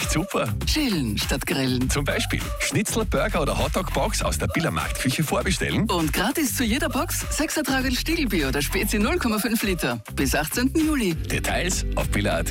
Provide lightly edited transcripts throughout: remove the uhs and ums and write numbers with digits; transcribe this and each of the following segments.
Schmeckt super. Chillen statt grillen. Zum Beispiel Schnitzel, Burger oder Hotdog-Box aus der Billermarktküche vorbestellen. Und gratis zu jeder Box 6er Tragel Stiegelbier oder Spezi 0,5 Liter. Bis 18. Juli. Details auf biller.at.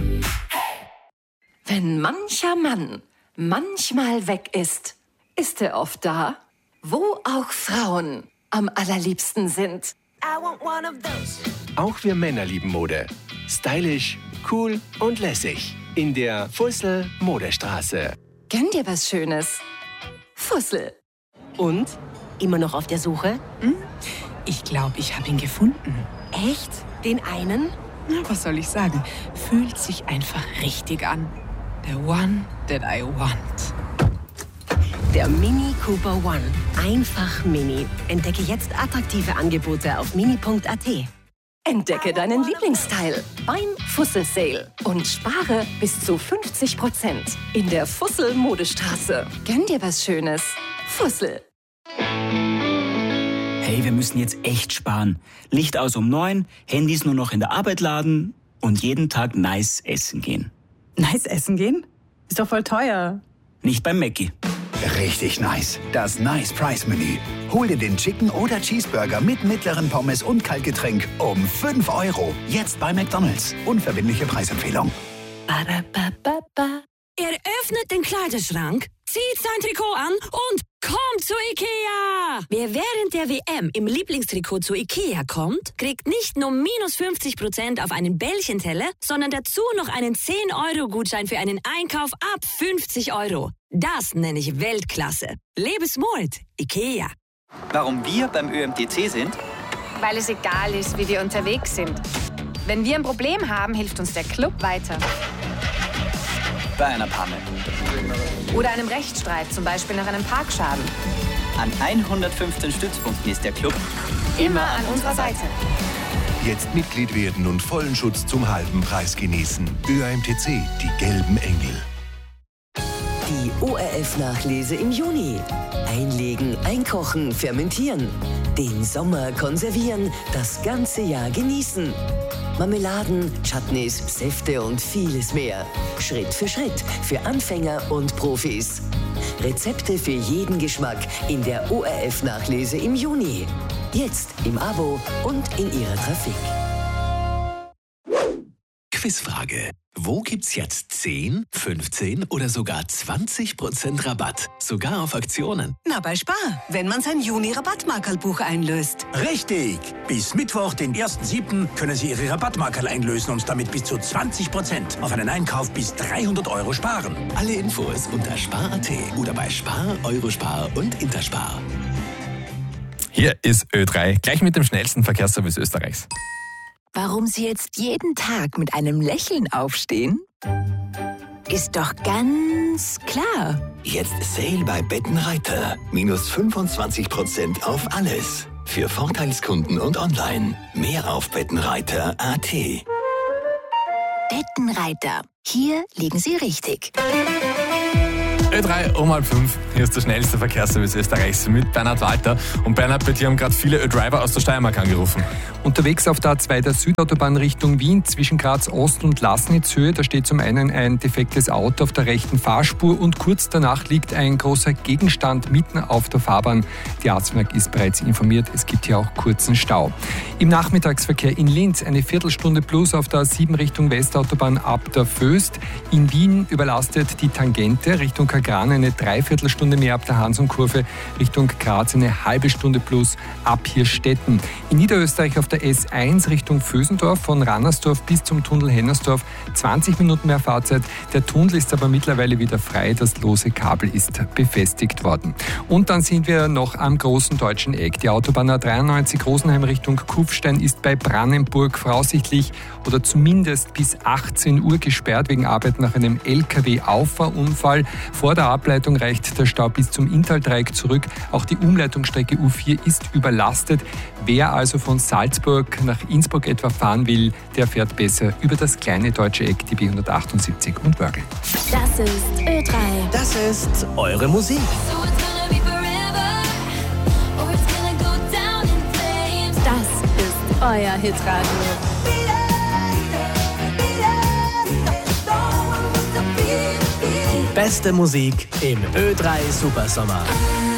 Wenn mancher Mann manchmal weg ist, ist er oft da, wo auch Frauen am allerliebsten sind. Auch wir Männer lieben Mode. Stylisch, cool und lässig. In der Fussel Modestraße. Gönn dir was Schönes. Fussel. Und? Immer noch auf der Suche? Ich glaube, ich habe ihn gefunden. Echt? Den einen? Na, was soll ich sagen? Fühlt sich einfach richtig an. The one that I want. Der Mini Cooper One. Einfach Mini. Entdecke jetzt attraktive Angebote auf mini.at. Entdecke deinen Lieblingsteil beim Fussel Sale und spare bis zu 50% in der Fussel Modestraße. Gönn dir was Schönes. Fussel. Hey, wir müssen jetzt echt sparen. Licht aus um 9, Handys nur noch in der Arbeit laden und jeden Tag nice essen gehen. Nice essen gehen? Ist doch voll teuer. Nicht beim Mackie. Richtig nice. Das Nice Price Menü. Hol dir den Chicken oder Cheeseburger mit mittleren Pommes und Kaltgetränk um 5 €. Jetzt bei McDonald's. Unverbindliche Preisempfehlung. Er öffnet den Kleiderschrank, zieht sein Trikot an und kommt zu Ikea. Wer während der WM im Lieblingstrikot zu Ikea kommt, kriegt nicht nur minus 50% auf einen Bällchenteller, sondern dazu noch einen 10-Euro-Gutschein für einen Einkauf ab 50 €. Das nenne ich Weltklasse. Lebe smart, Ikea. Warum wir beim ÖMTC sind? Weil es egal ist, wie wir unterwegs sind. Wenn wir ein Problem haben, hilft uns der Club weiter. Bei einer Panne. Oder einem Rechtsstreit, zum Beispiel nach einem Parkschaden. An 115 Stützpunkten ist der Club immer an unserer Seite. Jetzt Mitglied werden und vollen Schutz zum halben Preis genießen. ÖAMTC, die gelben Engel. Die ORF-Nachlese im Juni. Einlegen, einkochen, fermentieren. Den Sommer konservieren, das ganze Jahr genießen. Marmeladen, Chutneys, Säfte und vieles mehr. Schritt für Schritt für Anfänger und Profis. Rezepte für jeden Geschmack in der ORF-Nachlese im Juni. Jetzt im Abo und in Ihrer Trafik. Quizfrage. Wo gibt's jetzt 10, 15 oder sogar 20% Rabatt? Sogar auf Aktionen. Na, bei Spar, wenn man sein Juni-Rabattmarkerlbuch einlöst. Richtig! Bis Mittwoch, den 1.7., können Sie Ihre Rabattmarkerl einlösen und damit bis zu 20% auf einen Einkauf bis 300 € sparen. Alle Infos unter spar.at oder bei Spar, Eurospar und Interspar. Hier ist Ö3, gleich mit dem schnellsten Verkehrsservice Österreichs. Warum Sie jetzt jeden Tag mit einem Lächeln aufstehen? Ist doch ganz klar. Jetzt Sale bei Bettenreiter. Minus 25% auf alles. Für Vorteilskunden und online. Mehr auf bettenreiter.at. Bettenreiter. Hier liegen Sie richtig. Ö3 um 4:30. Hier ist der schnellste Verkehrsservice Österreichs mit Bernhard Walter. Und Bernhard, bei dir haben gerade viele Ö-Driver aus der Steiermark angerufen. Unterwegs auf der A2 der Südautobahn Richtung Wien zwischen Graz Ost und Laßnitzhöhe. Da steht zum einen ein defektes Auto auf der rechten Fahrspur und kurz danach liegt ein großer Gegenstand mitten auf der Fahrbahn. Die Arztwerk ist bereits informiert, es gibt hier auch kurzen Stau. Im Nachmittagsverkehr in Linz eine Viertelstunde plus auf der A7 Richtung Westautobahn ab der Föst. In Wien überlastet die Tangente Richtung Kagran eine Dreiviertelstunde mehr ab der Hansum-Kurve, Richtung Graz eine halbe Stunde plus ab Hirstetten. In Niederösterreich auf der S1 Richtung Vösendorf von Rannersdorf bis zum Tunnel Hennersdorf 20 Minuten mehr Fahrzeit. Der Tunnel ist aber mittlerweile wieder frei, das lose Kabel ist befestigt worden. Und dann sind wir noch am großen deutschen Eck. Die Autobahn A93 Rosenheim Richtung Kufstein ist bei Brannenburg voraussichtlich oder zumindest bis 18 Uhr gesperrt wegen Arbeit nach einem LKW-Auffahrunfall. Vor der Ableitung reicht der Stau bis zum Inntal-Dreieck zurück. Auch die Umleitungsstrecke U4 ist überlastet. Wer also von Salzburg nach Innsbruck etwa fahren will, der fährt besser über das kleine deutsche Eck, die B178 und Wörgl. Das ist Ö3. Das ist eure Musik. Das ist euer Hitradio. beste Musik im Ö3 Supersommer.